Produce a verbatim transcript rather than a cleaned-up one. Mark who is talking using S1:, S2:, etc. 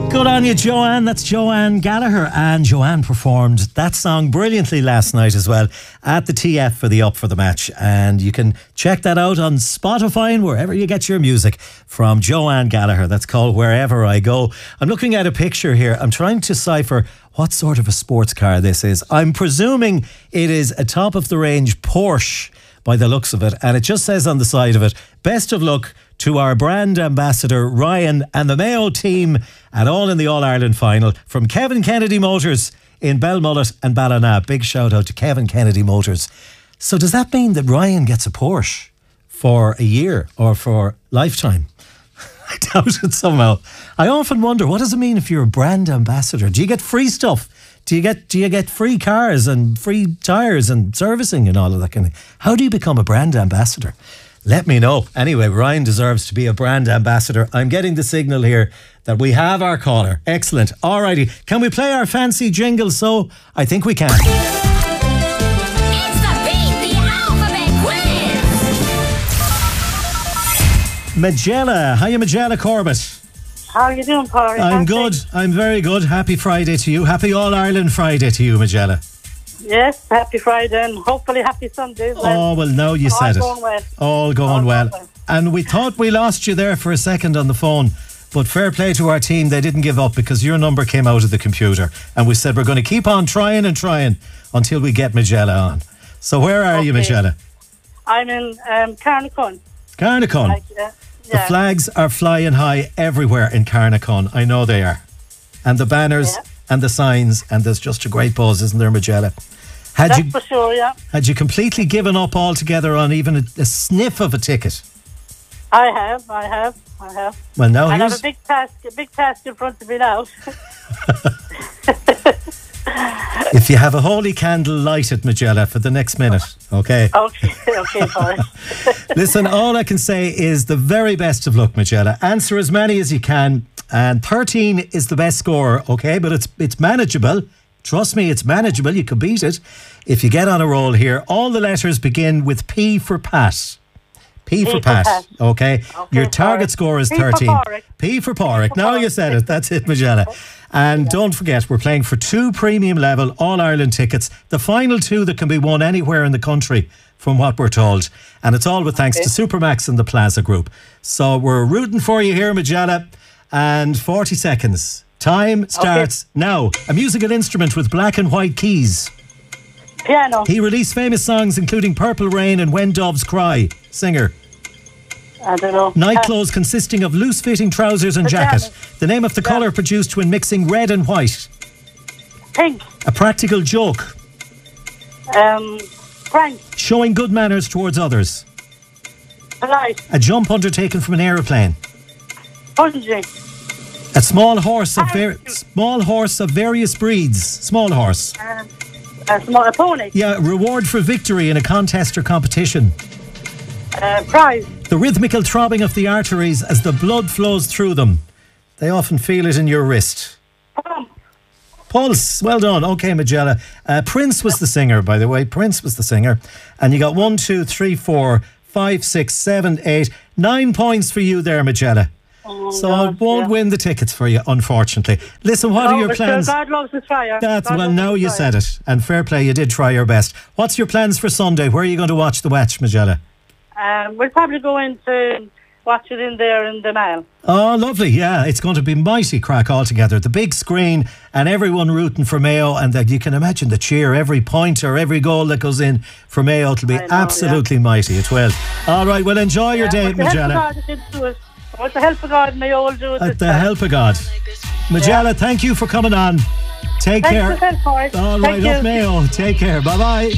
S1: Good on you, Joanne. That's Joanne Gallagher. And Joanne performed that song brilliantly last night as well at the T F for the Up for the Match. And you can check that out on Spotify and wherever you get your music from Joanne Gallagher. That's called Wherever I Go. I'm looking at a picture here. I'm trying to decipher what sort of a sports car this is. I'm presuming it is a top of the range Porsche by the looks of it. And it just says on the side of it, best of luck to our brand ambassador Ryan and the Mayo team at All in the All-Ireland final from Kevin Kennedy Motors in Belmullet and Ballina. Big shout out to Kevin Kennedy Motors. So does that mean that Ryan gets a Porsche for a year or for lifetime? I doubt it somehow. I often wonder, what does it mean if you're a brand ambassador? Do you get free stuff? Do you get do you get free cars and free tyres and servicing and all of that kind of thing? How do you become a brand ambassador? Let me know. Anyway, Ryan deserves to be a brand ambassador. I'm getting the signal here that we have our caller. Excellent. Alrighty. Can we play our fancy jingle? So I think we can.
S2: It's the Beat the Alphabet Quiz.
S1: Magella. Hiya, Magella Corbett.
S3: How are you doing, Paul?
S1: I'm good. I'm very good. Happy Friday to you. Happy All-Ireland Friday to you, Magella.
S3: Yes, happy Friday and hopefully happy Sunday.
S1: Oh, well, now you said it.
S3: All going well.
S1: All going
S3: All
S1: well.
S3: going well.
S1: And we thought we lost you there for a second on the phone, but fair play to our team. They didn't give up because your number came out of the computer. And we said we're going to keep on trying and trying until we get Magella on. So where are
S3: Okay.
S1: you, Magella?
S3: I'm in um, Carnacon.
S1: Carnacon.
S3: Like, uh,
S1: The
S3: yeah.
S1: flags are flying high everywhere in Carnacon. I know they are. And the banners
S3: Yeah.
S1: and the signs, and there's just a great buzz, isn't there, Magella? Had
S3: That's
S1: you
S3: for sure, yeah.
S1: had you completely given up altogether on even a, a sniff of a ticket?
S3: I have, I have, I have.
S1: Well, now
S3: I have
S1: here's
S3: a big task, a big task in front of me now.
S1: if you have a holy candle, light it, Magella, for the next minute. Okay.
S3: Okay, okay, Paul.
S1: Listen, all I can say is the very best of luck, Magella. Answer as many as you can, and thirteen is the best score. Okay, but it's it's manageable. Trust me, it's manageable. You can beat it if you get on a roll here. All the letters begin with P for Pat. P,
S3: P
S1: for
S3: for
S1: Pat.
S3: Pat.
S1: Okay.
S3: Okay,
S1: Your target
S3: Porrick.
S1: score is
S3: P for
S1: thirteen.
S3: Porrick.
S1: P for Porrick. Now you
S3: Porrick.
S1: said it. That's it, Magella. And don't forget, we're playing for two premium level All Ireland tickets. The final two that can be won anywhere in the country, from what we're told. And it's all with thanks
S3: Okay.
S1: to Supermax and the Plaza Group. So we're rooting for you here, Magella. And forty seconds. Time starts now. A musical instrument with black and white keys.
S3: Piano.
S1: He released famous songs including Purple Rain and When Doves Cry. Singer.
S3: I don't know.
S1: Night clothes consisting of loose-fitting trousers and jacket.
S3: Pajamas.
S1: The name of the colour produced when mixing red and white.
S3: Pink.
S1: A practical joke.
S3: Um, Frank.
S1: Showing good manners towards others.
S3: Polite.
S1: A jump undertaken from an aeroplane.
S3: Bungee.
S1: A small horse of ver- small horse of various breeds. Small horse.
S3: Um, a small a pony.
S1: Yeah, reward for victory in a contest or competition.
S3: Uh, prize.
S1: The rhythmical throbbing of the arteries as the blood flows through them. They often feel it in your wrist.
S3: Pump.
S1: Pulse, well done. Okay, Magella. Uh, Prince was the singer, by the way. Prince was the singer. And you got one, two, three, four, five, six, seven, eight, nine points for you there, Magella.
S3: Oh,
S1: So I
S3: God,
S1: won't
S3: yeah.
S1: win the tickets for you, unfortunately. Listen, what
S3: No,
S1: are your
S3: but sure,
S1: plans?
S3: God loves his fire.
S1: That's
S3: God
S1: well,
S3: loves
S1: now
S3: his
S1: you
S3: fire.
S1: said it. And fair play, you did try your best. What's your plans for Sunday? Where are you going to watch the match, Magella?
S3: Um, we'll probably go in to watch it in there in the Mall.
S1: Oh, lovely. Yeah, it's going to be mighty crack altogether. The big screen and everyone rooting for Mayo, and that you can imagine the cheer, every point or every goal that goes in for Mayo. It'll be
S3: I know,
S1: absolutely mighty. It will. All right, well, enjoy your day,
S3: With the help of
S1: Magella.
S3: God, it did do it. With the help of God, may all do it.
S1: At
S3: this
S1: the
S3: time.
S1: help of God. Magella, thank you for coming on. Take
S3: Thanks
S1: care.
S3: for the help, Corey.
S1: All
S3: Thank
S1: right, up
S3: you.
S1: Mayo. Take care. Bye-bye.